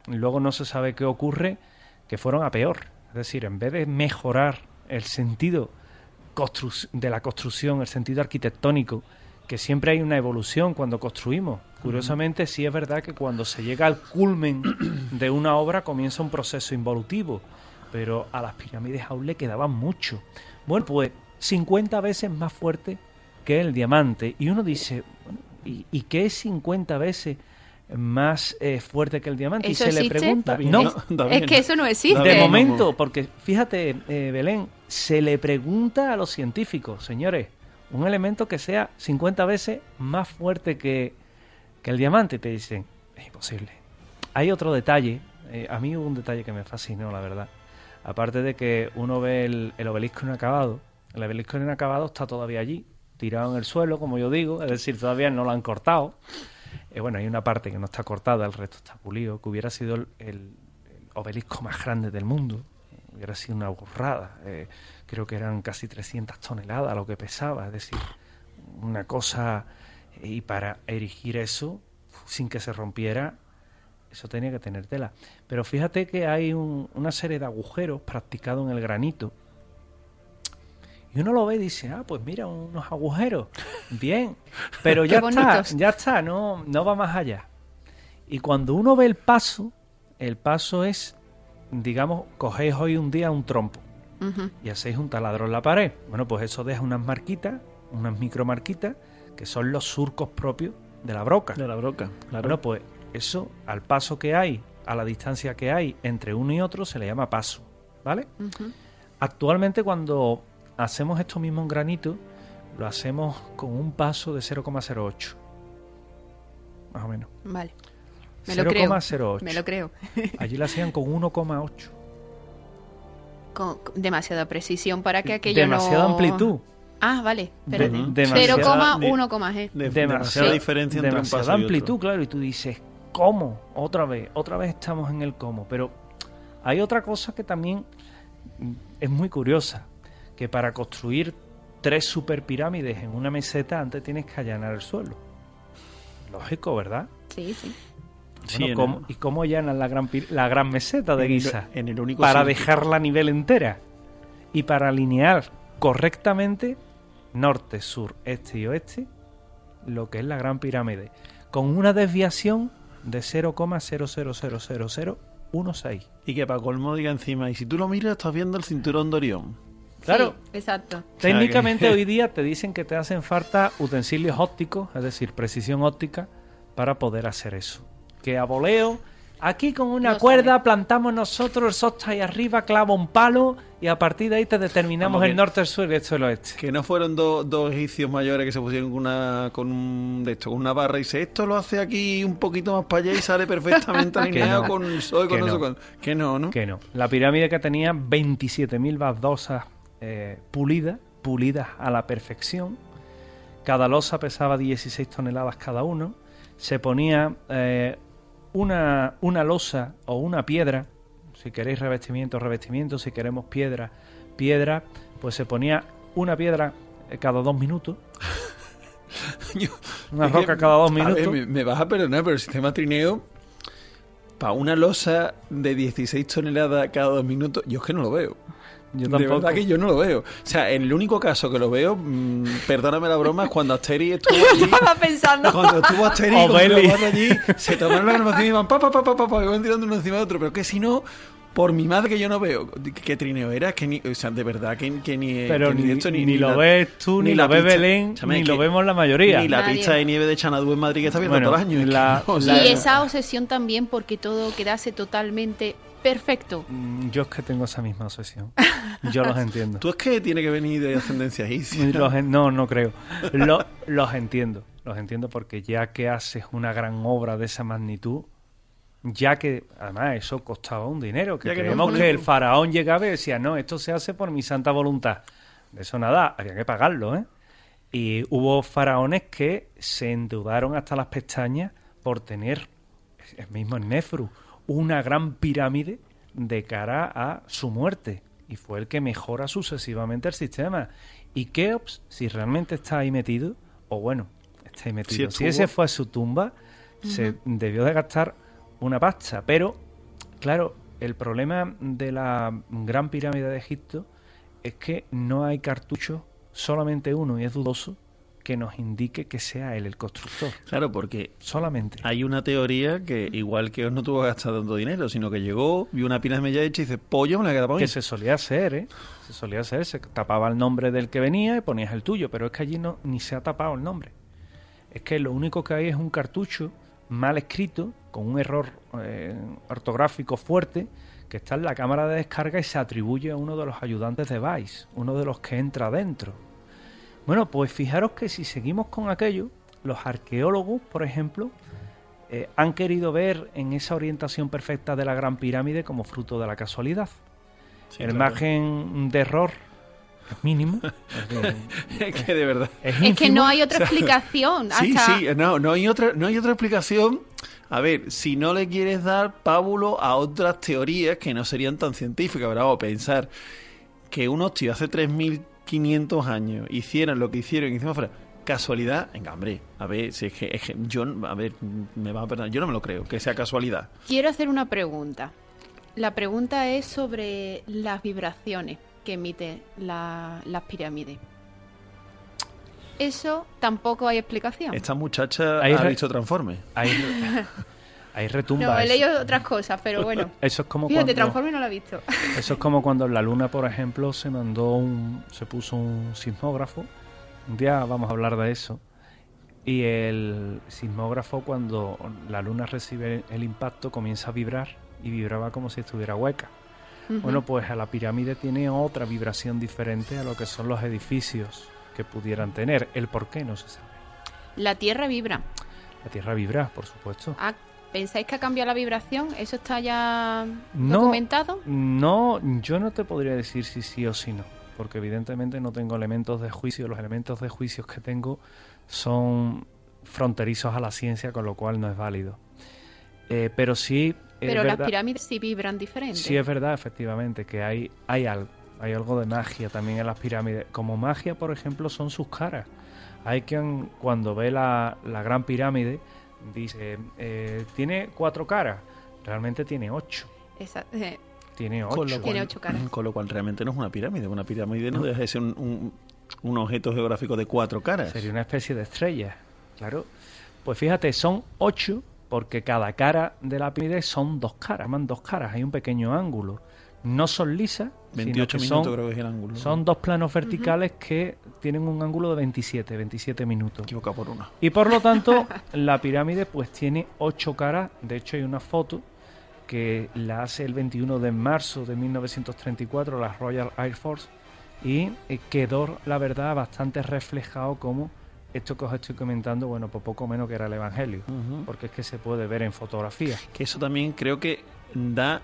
luego no se sabe qué ocurre, que fueron a peor. Es decir, en vez de mejorar el sentido de la construcción, el sentido arquitectónico, que siempre hay una evolución cuando construimos. Curiosamente, sí es verdad que cuando se llega al culmen de una obra comienza un proceso involutivo, pero a las pirámides aún le quedaba mucho. Bueno, pues 50 veces más fuerte que el diamante. Y uno dice, bueno, ¿y qué es 50 veces más fuerte que el diamante? ¿Eso y se existe? le pregunta... David, No, Es que eso no existe. de momento, porque fíjate, Belén, se le pregunta a los científicos, señores, un elemento que sea 50 veces más fuerte que el diamante, y te dicen, es imposible. Hay otro detalle, a mí hubo un detalle que me fascinó, la verdad. Aparte de que uno ve el obelisco inacabado, el obelisco inacabado está todavía allí, tirado en el suelo, como yo digo, es decir, todavía no lo han cortado. Bueno, hay una parte que no está cortada, el resto está pulido, que hubiera sido el obelisco más grande del mundo. Hubiera sido una burrada. Creo que eran casi 300 toneladas lo que pesaba, es decir, una cosa... Y para erigir eso, sin que se rompiera, eso tenía que tener tela. Pero fíjate que hay una serie de agujeros practicados en el granito. Y uno lo ve y dice, pues mira, unos agujeros. Bien, pero ya está, no va más allá. Y cuando uno ve el paso es, digamos, cogéis hoy un día un trompo y hacéis un taladro en la pared. Bueno, pues eso deja unas marquitas, unas micromarquitas, que son los surcos propios de la broca. De la broca, claro. Bueno, pues eso, al paso que hay, a la distancia que hay entre uno y otro, se le llama paso, ¿vale? Actualmente, cuando hacemos esto mismo en granito, lo hacemos con un paso de 0,08. Más o menos. Vale. Me lo creo. 0,08. Me lo creo. Allí lo hacían con 1,8. Con demasiada precisión para que aquello demasiada amplitud. Ah, vale. Pero 0,1 demasiada diferencia entre un paso y demasiada amplitud, otro. claro. Y tú dices, ¿cómo? Otra vez estamos en el cómo. Pero hay otra cosa que también es muy curiosa, que para construir 3 superpirámides en una meseta antes tienes que allanar el suelo. Lógico, ¿verdad? Sí, sí. Bueno, ¿y cómo allanan la gran meseta de Giza? En el único para sitio. dejarla a nivel entera y para alinear correctamente norte, sur, este y oeste lo que es la Gran Pirámide, con una desviación de 0,000016. Y que para colmo diga encima, y si tú lo miras estás viendo el cinturón de Orión. Claro, sí, exacto. Técnicamente hoy día te dicen que te hacen falta utensilios ópticos, es decir, precisión óptica, para poder hacer eso. Que a voleo, aquí con una cuerda plantamos nosotros el sosta ahí arriba, clava un palo y a partir de ahí te determinamos el norte, el sur y el este y el oeste. Que no fueron dos egipcios mayores que se pusieron con una barra y dice, esto lo hace aquí un poquito más para allá y sale perfectamente alineado con el sol, con eso. Que no. Que no. La pirámide que tenía 27.000 baldosas pulidas a la perfección. Cada losa pesaba 16 toneladas cada uno. Se ponía una losa o una piedra, si queréis revestimiento, si queremos piedra, pues se ponía una piedra cada 2 minutos. Una roca cada 2 minutos. A ver, me vas a perdonar, pero el sistema trineo, para una losa de 16 toneladas cada 2 minutos, yo es que no lo veo. Yo tampoco. De verdad que yo no lo veo. O sea, el único caso que lo veo, perdóname la broma, es cuando Asterix estuvo allí. Estaba pensando. Cuando estuvo Asterix allí, se tomaron la grabación y iban y van tirando uno encima de otro. Pero que si no, por mi madre que yo no veo. ¿Qué trineo era? Que o sea, de verdad que ni pero que ni esto, ni lo ves tú, ni lo ves Belén, ni lo vemos la mayoría. Ni la pista de nieve de Xanadu en Madrid que está abierta todo el año. Y esa obsesión también porque todo quedase totalmente perfecto. Yo es que tengo esa misma obsesión. Yo los entiendo. ¿Tú es que tiene que venir de ascendencia egipcia? No creo. Los entiendo porque ya que haces una gran obra de esa magnitud, ya que además eso costaba un dinero, que creemos que el faraón llegaba y decía, no, esto se hace por mi santa voluntad. De eso nada, había que pagarlo, ¿eh? Y hubo faraones que se endeudaron hasta las pestañas por tener, el mismo Nefru, una gran pirámide de cara a su muerte. Y fue el que mejora sucesivamente el sistema. Y Keops, si realmente está ahí metido, o bueno, está ahí metido. Si ese fue su tumba, se debió de gastar una pasta. Pero Claro, el problema de la Gran Pirámide de Egipto es que no hay cartucho, solamente uno, y es dudoso que nos indique que sea él el constructor. Claro, porque solamente hay una teoría que igual que no tuvo que gastar tanto dinero, sino que llegó, vio una pirámide ya hecha y dice, pollo, me la queda para mí. Que se solía hacer, ¿eh? Se tapaba el nombre del que venía y ponías el tuyo, pero es que allí no ni se ha tapado el nombre. Es que lo único que hay es un cartucho mal escrito, con un error ortográfico fuerte, que está en la cámara de descarga y se atribuye a uno de los ayudantes de Vice, uno de los que entra dentro. Bueno, pues fijaros que si seguimos con aquello, los arqueólogos, por ejemplo, han querido ver en esa orientación perfecta de la Gran Pirámide como fruto de la casualidad. Sí, el claro. margen de error es mínimo. Es que de verdad. Es que no hay otra explicación. Sí, hasta... sí, no hay otra explicación. A ver, si no le quieres dar pábulo a otras teorías que no serían tan científicas, ¿verdad? O pensar que unos tíos hace 3.500 años hicieran lo que hicieron y encima fuera casualidad. Venga, hombre, a ver, si es que yo, a ver, me va a perdonar, yo no me lo creo, que sea casualidad. Quiero hacer una pregunta. La pregunta es sobre las vibraciones que emiten las pirámides. Eso tampoco hay explicación. Esta muchacha Ahí ha visto Transformers. Ahí retumba. No, he eso. leído otras cosas, pero bueno. Eso es como Fíjate, cuando, Transformers no lo he visto. eso es como cuando en la Luna, por ejemplo, se puso un sismógrafo. Un día vamos a hablar de eso. Y el sismógrafo, cuando la Luna recibe el impacto, comienza a vibrar y vibraba como si estuviera hueca. Ujú. Bueno, pues a la pirámide tiene otra vibración diferente a lo que son los edificios que pudieran tener. El por qué no se sabe. La Tierra vibra. La Tierra vibra, por supuesto. Ah, ¿pensáis que ha cambiado la vibración? ¿Eso está ya No. documentado? No, yo no te podría decir si sí o si no, porque evidentemente no tengo elementos de juicio. Los elementos de juicio que tengo son fronterizos a la ciencia, con lo cual no es válido. Pero sí es Pero las verdad, pirámides sí vibran diferente. sí es verdad, efectivamente, que hay algo de magia también en las pirámides. Como magia, por ejemplo, son sus caras. Hay quien, cuando ve la Gran Pirámide, dice, tiene 4 caras. Realmente tiene 8. Tiene 8. Tiene 8 caras. Con lo cual realmente no es una pirámide. Una pirámide no deja de ser un objeto geográfico de 4 caras. Sería una especie de estrella, claro. Pues fíjate, son 8 porque cada cara de la pirámide son 2 caras. Llaman 2 caras, hay un pequeño ángulo. No son lisas, 28 sino que minutos creo que es el ángulo. son 2 planos verticales que tienen un ángulo de 27 minutos. Equivocado por una. Y por lo tanto, la pirámide pues tiene 8 caras. De hecho, hay una foto que la hace el 21 de marzo de 1934 la Royal Air Force y quedó, la verdad, bastante reflejado como esto que os estoy comentando, bueno, pues poco menos que era el Evangelio, porque es que se puede ver en fotografía. Que eso también creo que da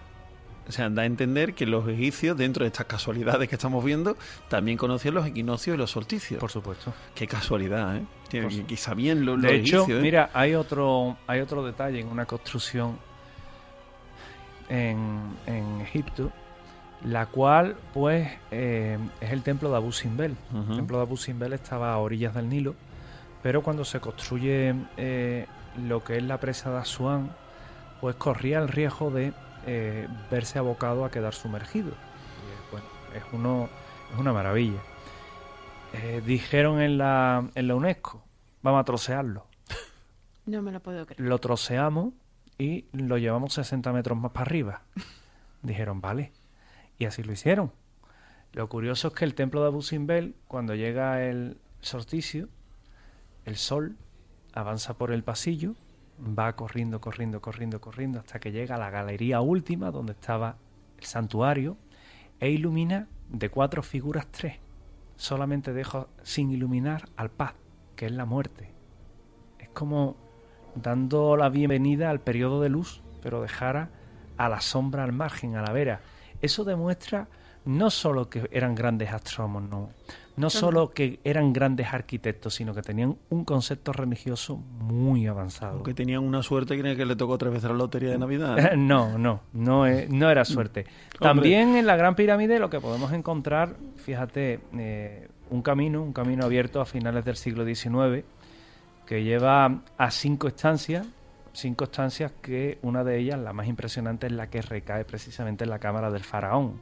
a entender que los egipcios, dentro de estas casualidades que estamos viendo, también conocían los equinoccios y los solsticios. Por supuesto. Qué casualidad, ¿eh? Que sabían los De hecho, egipcios, ¿eh? mira, hay otro detalle en una construcción en Egipto, la cual pues es el templo de Abu Simbel. El templo de Abu Simbel estaba a orillas del Nilo, pero cuando se construye lo que es la presa de Asuán, pues corría el riesgo de verse abocado a quedar sumergido. Y, bueno, es una maravilla. Dijeron en la UNESCO, vamos a trocearlo. No me lo puedo creer. Lo troceamos y lo llevamos 60 metros más para arriba. Dijeron, vale. Y así lo hicieron. Lo curioso es que el templo de Abu Simbel, cuando llega el solsticio, el sol avanza por el pasillo, va corriendo hasta que llega a la galería última donde estaba el santuario e ilumina de 4 figuras 3. Solamente deja sin iluminar al Paz, que es la muerte. Es como dando la bienvenida al periodo de luz, pero dejara a la sombra al margen, a la vera. Eso demuestra no solo que eran grandes astrónomos, no solo que eran grandes arquitectos, sino que tenían un concepto religioso muy avanzado. Que tenían una suerte que le tocó 3 veces la lotería de Navidad. No era suerte. También en la Gran Pirámide lo que podemos encontrar, fíjate, un camino abierto a finales del siglo XIX que lleva a 5 estancias 5 estancias que una de ellas, la más impresionante, es la que recae precisamente en la cámara del faraón.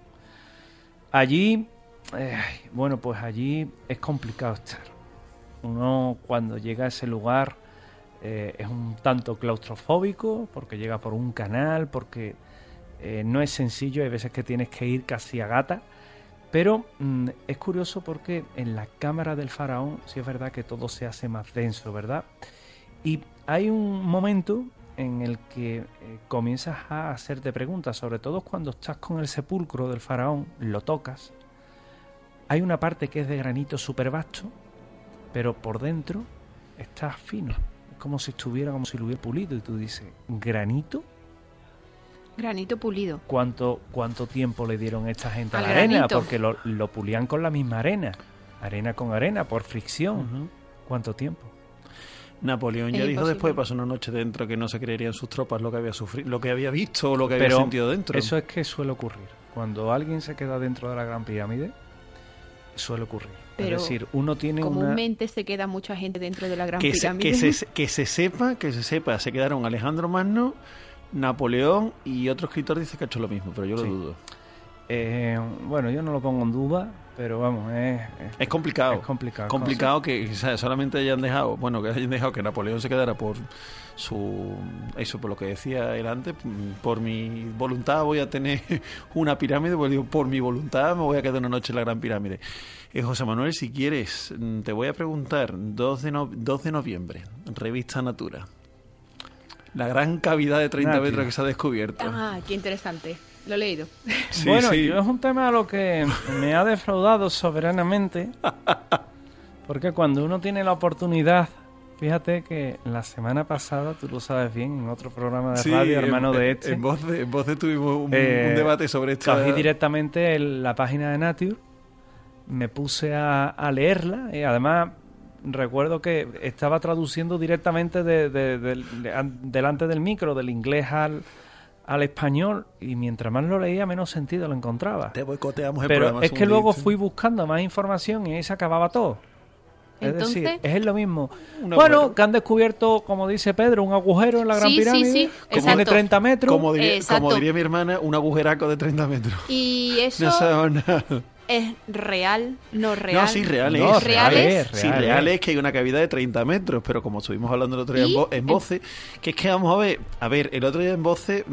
Allí, bueno, pues allí es complicado estar. Uno cuando llega a ese lugar es un tanto claustrofóbico, porque llega por un canal, porque no es sencillo, hay veces que tienes que ir casi a gata. Pero es curioso porque en la cámara del faraón sí es verdad que todo se hace más denso, ¿verdad? Y hay un momento en el que comienzas a hacerte preguntas, sobre todo cuando estás con el sepulcro del faraón, lo tocas. Hay una parte que es de granito súper vasto, pero por dentro está fino. Es como si estuviera, como si lo hubiera pulido. Y tú dices, ¿granito? Granito pulido. ¿Cuánto tiempo le dieron esta gente a Al la arena? granito. Porque lo pulían con la misma arena. Arena con arena, por fricción. Ujú. ¿Cuánto tiempo? Napoleón ya Es dijo imposible. después, pasó una noche dentro, que no se creerían sus tropas lo que había sufrido, lo que había visto o lo que había Pero sentido dentro. eso es que suele ocurrir. Cuando alguien se queda dentro de la Gran Pirámide, suele ocurrir. Pero es decir, uno tiene una... Comúnmente se queda mucha gente dentro de la Gran que Pirámide. se sepa, se quedaron Alejandro Magno, Napoleón y otro escritor dice que ha hecho lo mismo, pero yo lo Sí. dudo. Bueno, yo no lo pongo en duda, pero vamos, Es complicado. es complicado. Complicado que, o sea, solamente hayan dejado, bueno, que hayan dejado que Napoleón se quedara por por lo que decía él antes, por mi voluntad voy a tener una pirámide, pues digo, por mi voluntad me voy a quedar una noche en la Gran Pirámide. José Manuel, si quieres, te voy a preguntar, 2 de noviembre, revista Natura, la gran cavidad de 30 Natura. metros que se ha descubierto. Ah, qué interesante. Lo he leído. Sí, Bueno, sí. yo es un tema a lo que me ha defraudado soberanamente, porque cuando uno tiene la oportunidad, fíjate que la semana pasada, tú lo sabes bien, en otro programa de Sí, radio, hermano de este, En voz tuvimos un Eh, debate sobre esto. cogí directamente la página de Nature, me puse a leerla y además recuerdo que estaba traduciendo directamente delante del micro, del inglés al español, y mientras más lo leía menos sentido lo encontraba. Te boicoteamos el Pero programa. es que luego según fui buscando más información y ahí se acababa todo. Es decir, Entonces- es lo mismo. Un Bueno, agujero. que han descubierto, como dice Pedro, un agujero en la Gran Sí, sí, Pirámide sí, que tiene exacto. 30 metros. Exacto. como diría mi hermana, un agujeraco de 30 metros. Y eso No sabemos nada. es real, no real. No, sí, real No, es. real es. Sí, real es que hay una cavidad de 30 metros, pero como estuvimos hablando el otro día Y en Voce, que es que vamos a ver, el otro día en Voce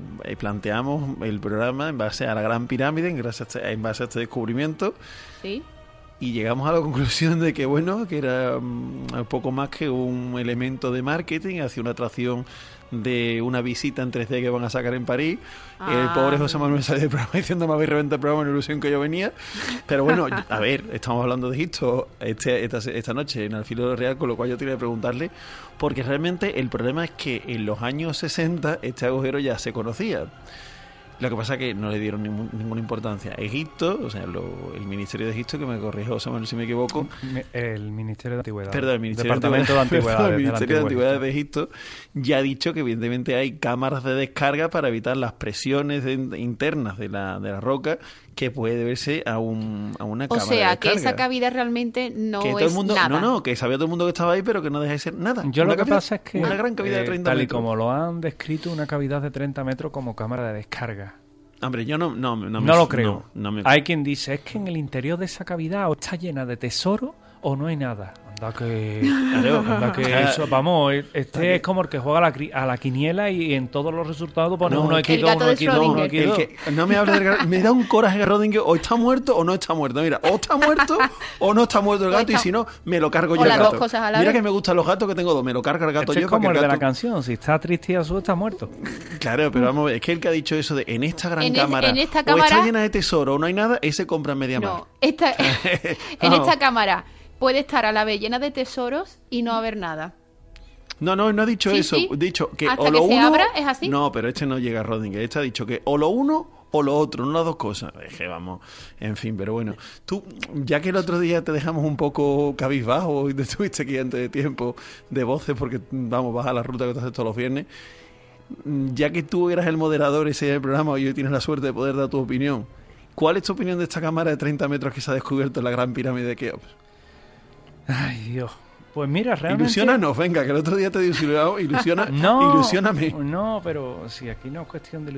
planteamos el programa en base a la Gran Pirámide, en base a este descubrimiento, Sí. y llegamos a la conclusión de que, bueno, que era un poco más que un elemento de marketing hacia una atracción de una visita en 3D que van a sacar en París. El pobre José Manuel salió del programa diciendo me habéis reventado el programa en la ilusión que yo venía. Pero bueno, a ver, estamos hablando de Egipto esta noche en Al Filo del Real, con lo cual yo tenía que preguntarle, porque realmente el problema es que en los años 60 este agujero ya se conocía. Lo que pasa es que no le dieron ninguna importancia. Egipto, o sea, el Ministerio de Egipto, que me corrige José Manuel si me equivoco, El Ministerio de Antigüedades. perdón, el Ministerio Departamento de Antigüedades. Perdón, el de la Ministerio de Antigüedad. Antigüedades de Egipto ya ha dicho que evidentemente hay cámaras de descarga para evitar las presiones internas de la roca, que puede deberse a una O cámara de sea, descarga. que esa cavidad realmente no Que todo es el mundo, nada. no, que sabía todo el mundo que estaba ahí, pero que no deja de ser nada. Yo Una lo que cavidad- pasa es que, una gran cavidad de 30 tal y metros. como lo han descrito, una cavidad de 30 metros como cámara de descarga. Hombre, yo no No lo creo. no me- Hay quien dice, es que en el interior de esa cavidad o está llena de tesoro o no hay nada. Anda que... Anda que eso, vamos, este es como el que juega a la quiniela y en todos los resultados pone No, uno el X2, gato uno de X2, uno Schrödinger. X2. No me hables del gato. Me da un coraje que Rodríguez o está muerto o no está muerto. Mira, o está muerto o no está muerto el O gato, y está- si no, me lo cargo o yo el las gato. dos cosas a la Mira vez. que me gustan los gatos, que tengo dos. Me lo carga el gato Este yo es como para el que de la gato... canción, si está triste y azul está muerto. Claro, pero vamos a ver, es que el que ha dicho eso de en esta gran En cámara, en esta o cámara- está llena de tesoro o no hay nada, ese compra en media mar. No, en Vamos. esta cámara puede estar a la vez llena de tesoros y no haber nada. No ha dicho Sí, eso. sí. Ha dicho que Hasta o lo que se uno... abra, ¿es así? No, pero este no llega a Rodríguez. Este ha dicho que o lo uno o lo otro, no las dos cosas. Es que vamos, en fin, pero bueno. Tú, ya que el otro día te dejamos un poco cabizbajo y te estuviste aquí antes de tiempo de voces porque, vamos, vas a la ruta que te haces todos los viernes, ya que tú eras el moderador ese del programa y hoy tienes la suerte de poder dar tu opinión, ¿cuál es tu opinión de esta cámara de 30 metros que se ha descubierto en la Gran Pirámide de Keops? Ay, Dios. Pues mira, realmente... Ilusiónanos, venga, que el otro día te ilusionamos. No, Ilusióname. no, pero si aquí no es cuestión de